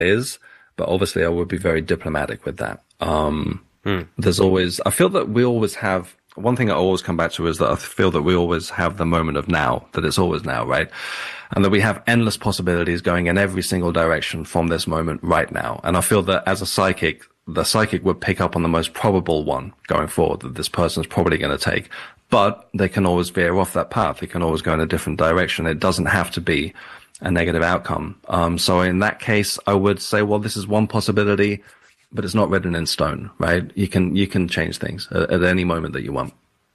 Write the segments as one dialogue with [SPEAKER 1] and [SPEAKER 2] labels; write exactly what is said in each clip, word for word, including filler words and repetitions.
[SPEAKER 1] is, but obviously I would be very diplomatic with that. Um,
[SPEAKER 2] hmm.
[SPEAKER 1] There's always, I feel that we always have, one thing I always come back to is that I feel that we always have the moment of now, that it's always now, right? And that we have endless possibilities going in every single direction from this moment right now. And I feel that as a psychic, the psychic would pick up on the most probable one going forward that this person's probably going to take. But they can always veer off that path. They can always go in a different direction. It doesn't have to be a negative outcome. Um, so in that case, I would say, well, this is one possibility, but it's not written in stone, right? You can, you can change things at, at any moment that you want.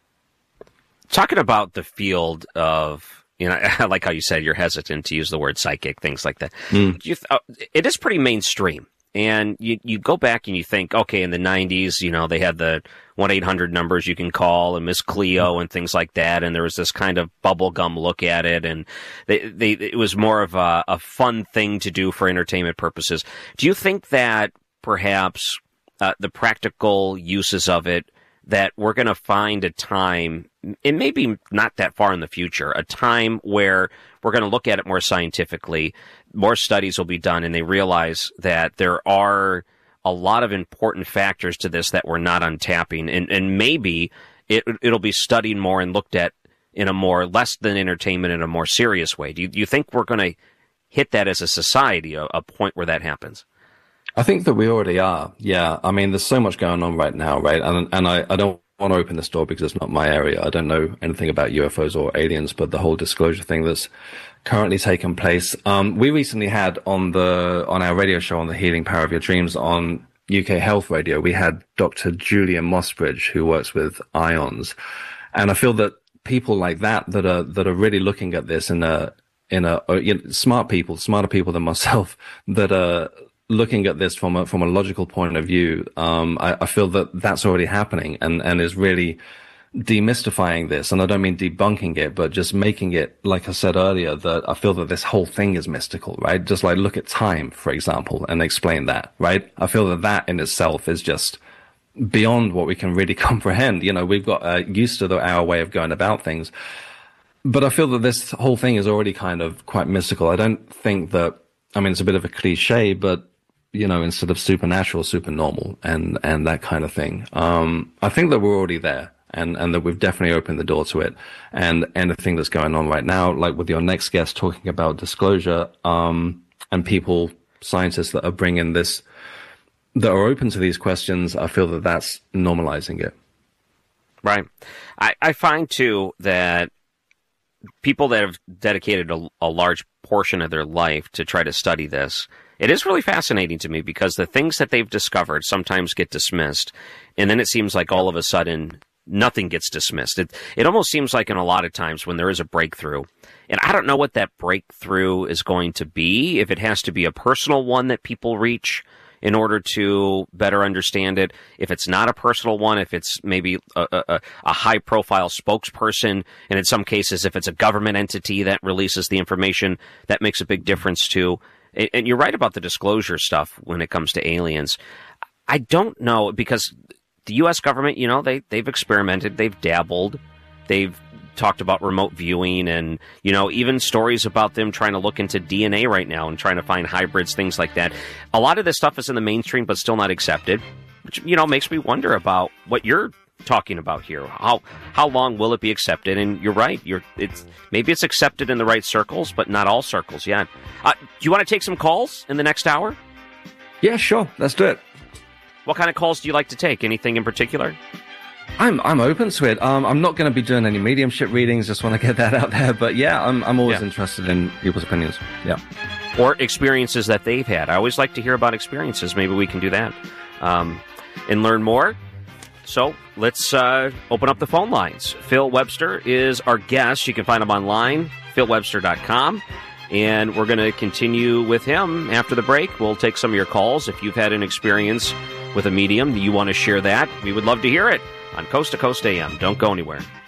[SPEAKER 2] Talking about the field of, you know, I like how you said you're hesitant to use the word psychic, things like that.
[SPEAKER 1] Mm.
[SPEAKER 2] You th- uh, it is pretty mainstream. And you, you go back and you think, okay, in the nineties, you know, they had the one eight hundred numbers you can call and Miss Cleo and things like that. And there was this kind of bubblegum look at it. And they, they, it was more of a, a fun thing to do for entertainment purposes. Do you think that perhaps uh, the practical uses of it, that we're going to find a time, it may be not that far in the future, a time where we're going to look at it more scientifically, more studies will be done, and they realize that there are a lot of important factors to this that we're not untapping, and, and maybe it, it'll be studied more and looked at in a more less than entertainment, in a more serious way. Do you, do you think we're going to hit that as a society, a, a point where that happens?
[SPEAKER 1] I think that we already are. Yeah. I mean, there's so much going on right now, right? And and I, I don't want to open this door because it's not my area. I don't know anything about U F Os or aliens, but the whole disclosure thing that's currently taking place. Um, we recently had on the, on our radio show on the Healing Power of Your Dreams on U K Health Radio, we had Doctor Julian Mossbridge, who works with ions. And I feel that people like that, that are, that are really looking at this in a, in a, you know, smart people, smarter people than myself, that are looking at this from a, from a logical point of view. Um, I, I feel that that's already happening and, and is really demystifying this. And I don't mean debunking it, but just making it, like I said earlier, that I feel that this whole thing is mystical, right? Just like look at time, for example, and explain that, right? I feel that that in itself is just beyond what we can really comprehend. You know, we've got uh, used to the, our way of going about things. But I feel that this whole thing is already kind of quite mystical. I don't think that, I mean, it's a bit of a cliche, but you know, instead of supernatural, super normal and, and that kind of thing. Um, I think that we're already there and, and that we've definitely opened the door to it. And anything that's going on right now, like with your next guest talking about disclosure, um, and people, scientists that are bringing this, that are open to these questions, I feel that that's normalizing it.
[SPEAKER 2] Right. I, I find too that people that have dedicated a, a large portion of their life to try to study this, it is really fascinating to me because the things that they've discovered sometimes get dismissed, and then it seems like all of a sudden nothing gets dismissed. It it almost seems like in a lot of times when there is a breakthrough, and I don't know what that breakthrough is going to be, if it has to be a personal one that people reach in order to better understand it, if it's not a personal one, if it's maybe a, a, a high-profile spokesperson, and in some cases if it's a government entity that releases the information, that makes a big difference too. And you're right about the disclosure stuff when it comes to aliens. I don't know, because the U S government, you know, they, they've experimented, they've dabbled, they've talked about remote viewing and, you know, even stories about them trying to look into D N A right now and trying to find hybrids, things like that. A lot of this stuff is in the mainstream, but still not accepted, which, you know, makes me wonder about what you're talking about here. How how long will it be accepted? And you're right. You're it's maybe it's accepted in the right circles, but not all circles yet. Uh, do you want to take some calls in the next hour?
[SPEAKER 1] Yeah, sure. Let's do it.
[SPEAKER 2] What kind of calls do you like to take? Anything in particular?
[SPEAKER 1] I'm I'm open to it. Um, I'm not going to be doing any mediumship readings. Just want to get that out there. But yeah, I'm I'm always yeah. interested in people's opinions. Yeah.
[SPEAKER 2] Or experiences that they've had. I always like to hear about experiences. Maybe we can do that um, and learn more. So let's uh, open up the phone lines. Phil Webster is our guest. You can find him online, phil webster dot com. And we're going to continue with him after the break. We'll take some of your calls. If you've had an experience with a medium, you want to share that, we would love to hear it on Coast to Coast A M. Don't go anywhere.